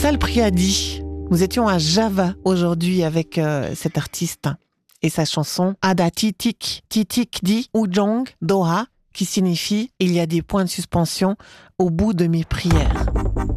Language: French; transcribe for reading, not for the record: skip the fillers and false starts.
Sal Priadi. Nous étions à Java aujourd'hui avec cet artiste et sa chanson Ada Titik, Titik di Ujong Doha, qui signifie « Il y a des points de suspension au bout de mes prières ».